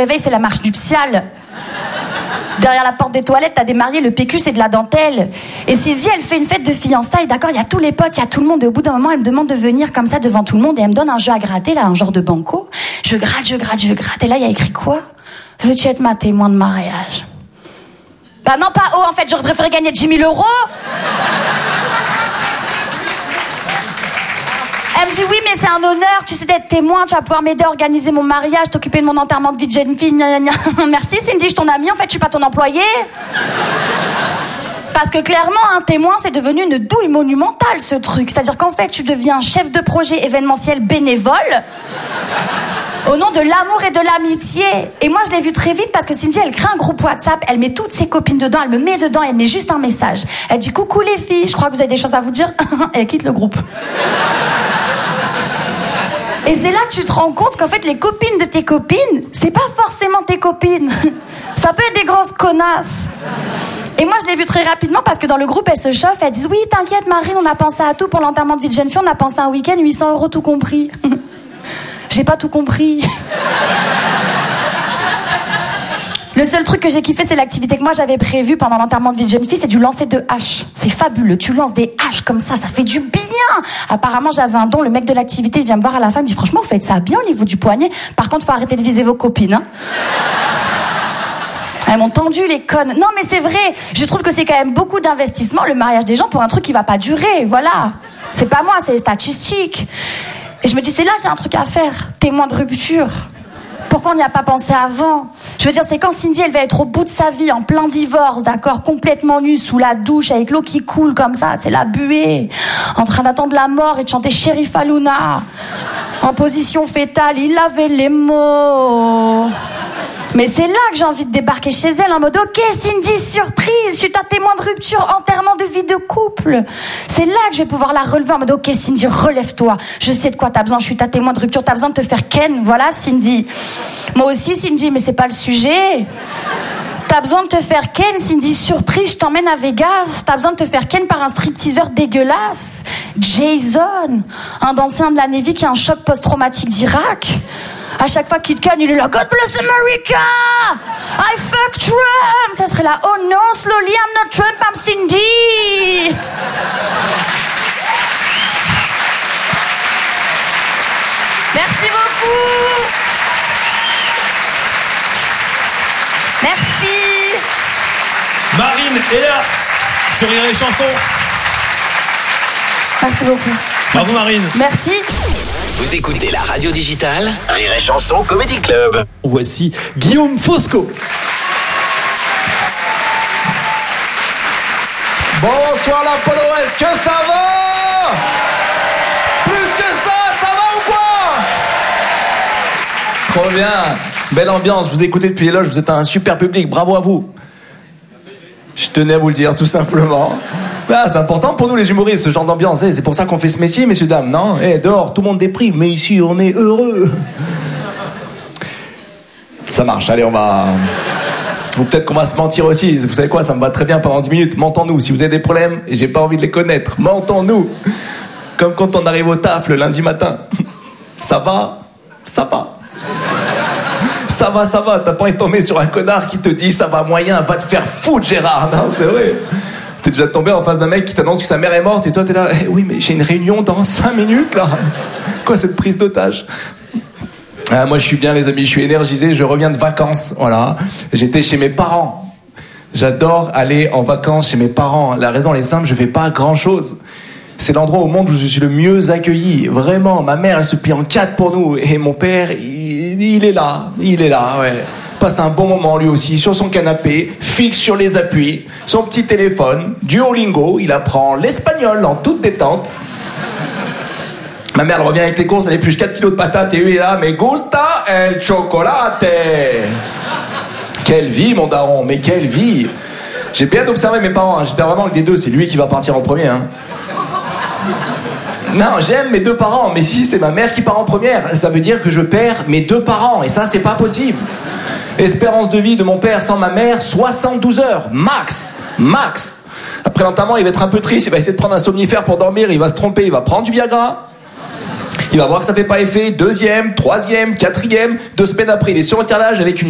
réveil, c'est la marche nuptiale. Derrière la porte des toilettes, t'as des mariés, le PQ, c'est de la dentelle. Et Cindy, elle fait une fête de fiançailles, d'accord, il y a tous les potes, il y a tout le monde. Et au bout d'un moment, elle me demande de venir comme ça devant tout le monde et elle me donne un jeu à gratter, là, un genre de banco. Je gratte. Et là, il y a écrit quoi ? Veux-tu être ma témoin de mariage ? Bah non, pas en fait, j'aurais préféré gagner 10 000 €. Elle me dit oui, mais c'est un honneur, tu sais, d'être témoin, tu vas pouvoir m'aider à organiser mon mariage, t'occuper de mon enterrement de vie de jeune fille, gna gna gna. Merci Cindy, je suis ton amie, en fait, je suis pas ton employé. Parce que clairement, un témoin, c'est devenu une douille monumentale, ce truc. C'est-à-dire qu'en fait, tu deviens chef de projet événementiel bénévole au nom de l'amour et de l'amitié. Et moi, je l'ai vu très vite parce que Cindy, elle crée un groupe WhatsApp, elle met toutes ses copines dedans, elle me met dedans, elle met juste un message. Elle dit « Coucou les filles, je crois que vous avez des choses à vous dire. » Et elle quitte le groupe. Et c'est là que tu te rends compte qu'en fait, les copines de tes copines, c'est pas forcément tes copines. Ça peut être des grosses connasses. Et moi, je l'ai vu très rapidement parce que dans le groupe, elles se chauffent, elles disent « Oui, t'inquiète Marine, on a pensé à tout pour l'enterrement de vie de jeune fille, on a pensé à un week-end, 800 € tout compris. » J'ai pas tout compris. Le seul truc que j'ai kiffé, c'est l'activité que moi j'avais prévue pendant l'enterrement de vie de jeune fille, c'est du lancer de haches. C'est fabuleux, tu lances des haches comme ça fait du bien. Apparemment, j'avais un don, le mec de l'activité, il vient me voir à la fin, il me dit franchement, vous faites ça bien au niveau du poignet. Par contre, faut arrêter de viser vos copines. Hein. Elles m'ont tendu les connes. Non, mais c'est vrai, je trouve que c'est quand même beaucoup d'investissement, le mariage des gens, pour un truc qui va pas durer, voilà. C'est pas moi, c'est statistique. Et je me dis, c'est là qu'il y a un truc à faire, témoin de rupture. Pourquoi on n'y a pas pensé avant ? Je veux dire, c'est quand Cindy, elle va être au bout de sa vie, en plein divorce, d'accord, complètement nue, sous la douche, avec l'eau qui coule comme ça, c'est la buée, en train d'attendre la mort et de chanter Sheriff Aluna, en position fétale, il avait les mots. Mais c'est là que j'ai envie de débarquer chez elle en mode ok Cindy, surprise, je suis ta témoin de rupture, enterrement de vie de couple. C'est là que je vais pouvoir la relever en mode ok Cindy, relève-toi, je sais de quoi t'as besoin, je suis ta témoin de rupture, t'as besoin de te faire ken, voilà Cindy. Moi aussi Cindy, mais c'est pas le sujet. T'as besoin de te faire ken, Cindy, surprise, je t'emmène à Vegas. T'as besoin de te faire ken par un stripteaseur dégueulasse. Jason, un ancien de la Navy qui a un choc post-traumatique d'Irak. À chaque fois qu'il te canne, il est là, God bless America! I fuck Trump! Ça serait là, oh non, slowly, I'm not Trump, I'm Cindy! Merci beaucoup! Merci! Marine est là, sur Rire et Chanson. Merci beaucoup. Bravo Marine. Merci. Vous écoutez la radio digitale Rire et Chanson Comedy Club. Voici Guillaume Fosco. Bonsoir la Polo, est-ce que ça va? Plus que ça va ou quoi? Trop bien, belle ambiance, je vous ai écouté depuis les loges, vous êtes un super public, bravo à vous. Je tenais à vous le dire tout simplement. Là, c'est important pour nous les humoristes, ce genre d'ambiance. C'est pour ça qu'on fait ce métier, messieurs, dames, non? Dehors, tout le monde déprime, mais ici, on est heureux. Ça marche, allez, on va... Ou peut-être qu'on va se mentir aussi. Vous savez quoi, ça me va très bien pendant 10 minutes. Mentons-nous, si vous avez des problèmes, et j'ai pas envie de les connaître, mentons-nous. Comme quand on arrive au taf le lundi matin. Ça va? Ça va. Ça va, t'as pas envie de tomber sur un connard qui te dit ça va moyen, va te faire foutre Gérard, non, c'est vrai. T'es déjà tombé en face d'un mec qui t'annonce que sa mère est morte et toi t'es là, oui mais j'ai une réunion dans 5 minutes là. Quoi cette prise d'otage? Moi je suis bien les amis, je suis énergisé, je reviens de vacances, voilà. J'étais chez mes parents. J'adore aller en vacances chez mes parents. La raison elle est simple, je fais pas grand chose. C'est l'endroit au monde où je suis le mieux accueilli. Vraiment, ma mère elle se plie en 4 pour nous et mon père il est là, ouais. Passe un bon moment lui aussi sur son canapé, fixe sur les appuis, son petit téléphone, Duolingo, il apprend l'espagnol en toute détente. Ma mère elle revient avec les courses, elle épluche 4 kilos de patates et lui est là, me gusta el chocolate. Quelle vie mon daron, mais quelle vie. J'ai bien observé mes parents, hein. J'espère vraiment que des deux c'est lui qui va partir en premier, hein. Non, j'aime mes 2 parents, mais si c'est ma mère qui part en première, ça veut dire que je perds mes 2 parents, et ça c'est pas possible. Espérance de vie de mon père sans ma mère, 72 heures, max. Après l'enterrement, il va être un peu triste, il va essayer de prendre un somnifère pour dormir, il va se tromper, il va prendre du Viagra. Il va voir que ça fait pas effet, 2e, 3e, 4e, 2 semaines après, il est sur le carrelage avec une